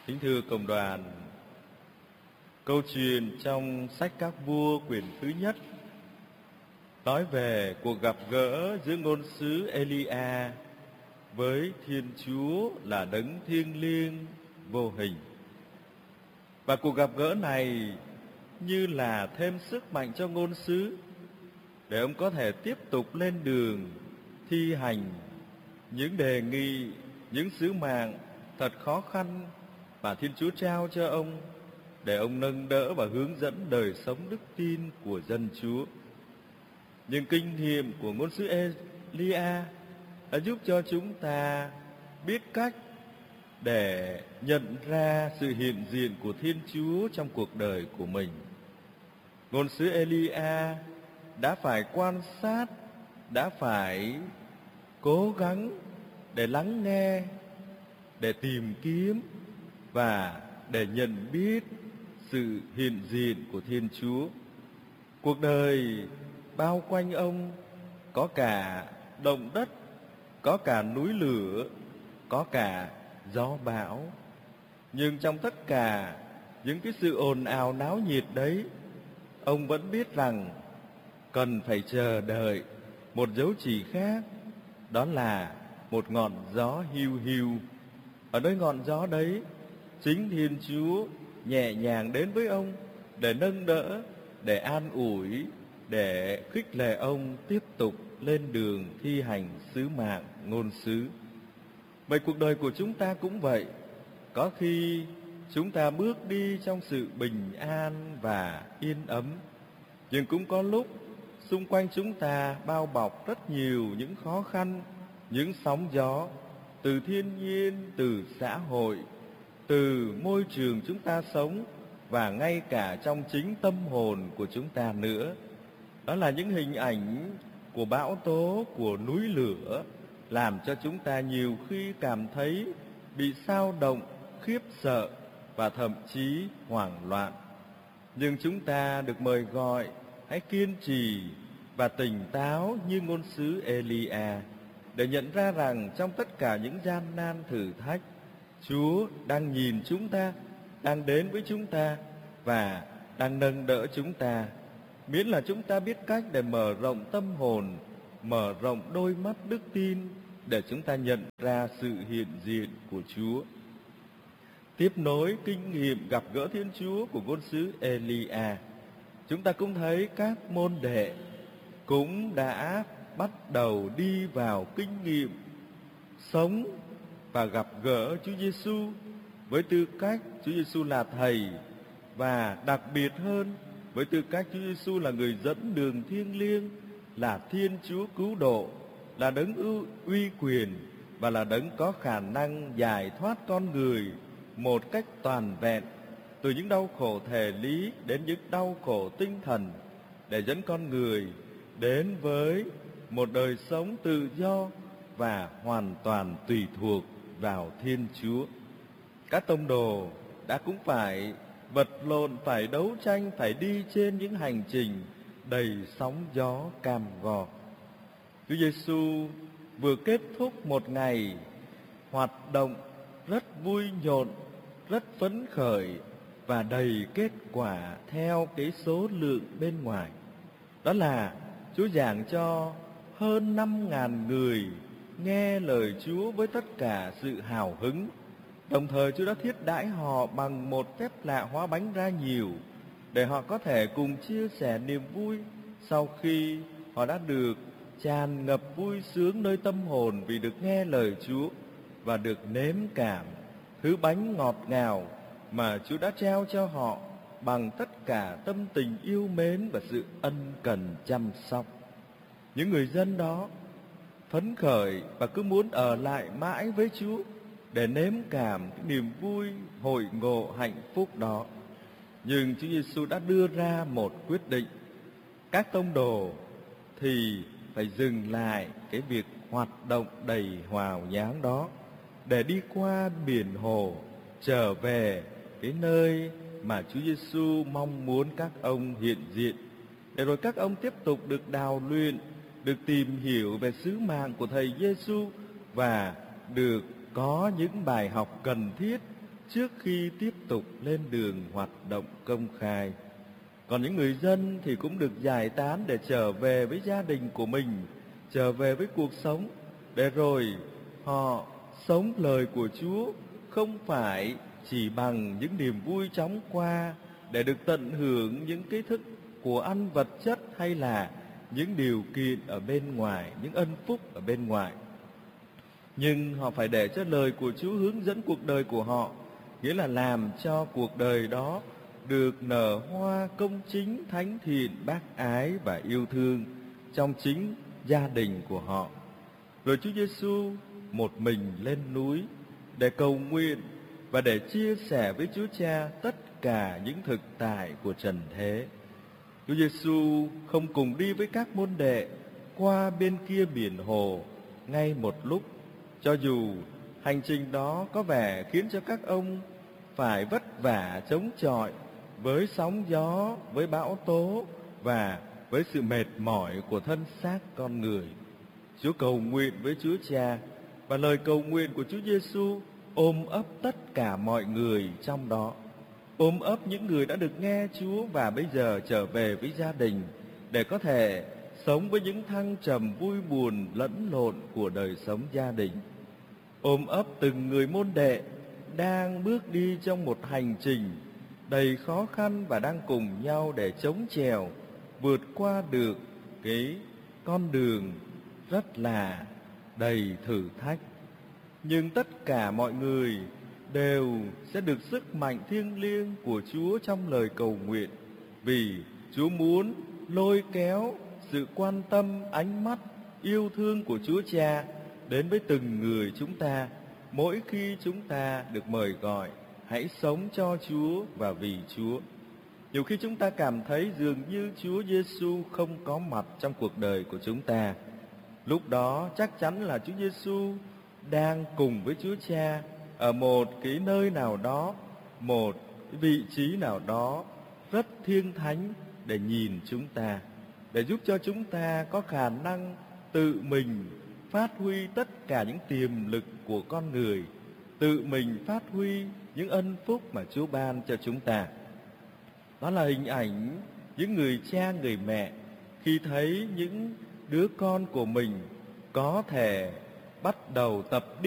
Kính thưa cộng đoàn, câu chuyện trong sách Các Vua quyển thứ nhất nói về cuộc gặp gỡ giữa ngôn sứ Elia với Thiên Chúa là đấng thiêng liêng vô hình. Và cuộc gặp gỡ này như là thêm sức mạnh cho ngôn sứ để ông có thể tiếp tục lên đường thi hành những đề nghị, những sứ mạng thật khó khăn mà Thiên Chúa trao cho ông, để ông nâng đỡ và hướng dẫn đời sống đức tin của dân Chúa. Nhưng kinh nghiệm của ngôn sứ Elia đã giúp cho chúng ta biết cách để nhận ra sự hiện diện của Thiên Chúa trong cuộc đời của mình. Ngôn sứ Elia đã phải quan sát, đã phải cố gắng để lắng nghe, để tìm kiếm và để nhận biết sự hiện diện của Thiên Chúa. Cuộc đời bao quanh ông có cả động đất, có cả núi lửa, có cả gió bão. Nhưng trong tất cả những cái sự ồn ào náo nhiệt đấy, ông vẫn biết rằng cần phải chờ đợi một dấu chỉ khác, đó là một ngọn gió hiu hiu. Ở nơi ngọn gió đấy, chính Thiên Chúa nhẹ nhàng đến với ông để nâng đỡ, để an ủi, để khích lệ ông tiếp tục lên đường thi hành sứ mạng ngôn sứ. Vậy cuộc đời của chúng ta cũng vậy. Có khi chúng ta bước đi trong sự bình an và yên ấm, nhưng cũng có lúc xung quanh chúng ta bao bọc rất nhiều những khó khăn, những sóng gió từ thiên nhiên, từ xã hội, từ môi trường chúng ta sống, và ngay cả trong chính tâm hồn của chúng ta nữa. Đó là những hình ảnh của bão tố, của núi lửa, làm cho chúng ta nhiều khi cảm thấy bị xao động, khiếp sợ và thậm chí hoảng loạn. Nhưng chúng ta được mời gọi hãy kiên trì và tỉnh táo như ngôn sứ Elia, để nhận ra rằng trong tất cả những gian nan thử thách, Chúa đang nhìn chúng ta, đang đến với chúng ta và đang nâng đỡ chúng ta, miễn là chúng ta biết cách để mở rộng tâm hồn, mở rộng đôi mắt đức tin để chúng ta nhận ra sự hiện diện của Chúa. Tiếp nối kinh nghiệm gặp gỡ Thiên Chúa của ngôn sứ Elia, chúng ta cũng thấy các môn đệ cũng đã bắt đầu đi vào kinh nghiệm sống và gặp gỡ Chúa Giêsu với tư cách Chúa Giêsu là thầy, và đặc biệt hơn với tư cách Chúa Giêsu là người dẫn đường thiêng liêng, là Thiên Chúa cứu độ, là đấng uy quyền và là đấng có khả năng giải thoát con người một cách toàn vẹn từ những đau khổ thể lý đến những đau khổ tinh thần, để dẫn con người đến với một đời sống tự do và hoàn toàn tùy thuộc vào Thiên Chúa. Các tông đồ đã cũng phải vật lộn, phải đấu tranh, phải đi trên những hành trình đầy sóng gió cam go. Chúa Giêsu vừa kết thúc một ngày hoạt động rất vui nhộn, rất phấn khởi và đầy kết quả theo cái số lượng bên ngoài. Đó là Chúa giảng cho hơn 5.000 người nghe lời Chúa với tất cả sự hào hứng. Đồng thời Chúa đã thiết đãi họ bằng một phép lạ hóa bánh ra nhiều, để họ có thể cùng chia sẻ niềm vui sau khi họ đã được tràn ngập vui sướng nơi tâm hồn vì được nghe lời Chúa và được nếm cảm thứ bánh ngọt ngào mà Chúa đã trao cho họ bằng tất cả tâm tình yêu mến và sự ân cần chăm sóc. Những người dân đó phấn khởi và cứ muốn ở lại mãi với Chúa để nếm cảm cái niềm vui hội ngộ hạnh phúc đó. Nhưng Chúa Giêsu đã đưa ra một quyết định. Các tông đồ thì phải dừng lại cái việc hoạt động đầy hào nhoáng đó, để đi qua biển hồ trở về cái nơi mà Chúa Giêsu mong muốn các ông hiện diện, để rồi các ông tiếp tục được đào luyện, được tìm hiểu về sứ mạng của Thầy Giêsu và được có những bài học cần thiết trước khi tiếp tục lên đường hoạt động công khai. Còn những người dân thì cũng được giải tán để trở về với gia đình của mình, trở về với cuộc sống, để rồi họ sống lời của Chúa không phải chỉ bằng những niềm vui chóng qua để được tận hưởng những cái thức của ăn vật chất hay là những điều kiện ở bên ngoài, những ân phúc ở bên ngoài. Nhưng họ phải để cho lời của Chúa hướng dẫn cuộc đời của họ, nghĩa là làm cho cuộc đời đó được nở hoa công chính, thánh thiện, bác ái và yêu thương trong chính gia đình của họ. Rồi Chúa Giêsu một mình lên núi để cầu nguyện và để chia sẻ với Chúa Cha tất cả những thực tại của trần thế. Chúa Giêsu không cùng đi với các môn đệ qua bên kia biển hồ ngay một lúc, cho dù hành trình đó có vẻ khiến cho các ông phải vất vả chống chọi với sóng gió, với bão tố và với sự mệt mỏi của thân xác con người. Chúa cầu nguyện với Chúa Cha, và lời cầu nguyện của Chúa Giêsu ôm ấp tất cả mọi người trong đó, ôm ấp những người đã được nghe Chúa và bây giờ trở về với gia đình để có thể sống với những thăng trầm vui buồn lẫn lộn của đời sống gia đình. Ôm ấp từng người môn đệ đang bước đi trong một hành trình đầy khó khăn và đang cùng nhau để chống chèo vượt qua được cái con đường rất là đầy thử thách. Nhưng tất cả mọi người đều sẽ được sức mạnh thiêng liêng của Chúa trong lời cầu nguyện, vì Chúa muốn lôi kéo sự quan tâm, ánh mắt, yêu thương của Chúa Cha đến với từng người chúng ta mỗi khi chúng ta được mời gọi hãy sống cho Chúa và vì Chúa. Nhiều khi chúng ta cảm thấy dường như Chúa Giêsu không có mặt trong cuộc đời của chúng ta. Lúc đó chắc chắn là Chúa Giêsu đang cùng với Chúa Cha ở một cái nơi nào đó, một cái vị trí nào đó rất thiêng thánh để nhìn chúng ta, để giúp cho chúng ta có khả năng tự mình phát huy tất cả những tiềm lực của con người, tự mình phát huy những ân phúc mà Chúa ban cho chúng ta. Đó là hình ảnh những người cha, người mẹ khi thấy những đứa con của mình có thể bắt đầu tập đi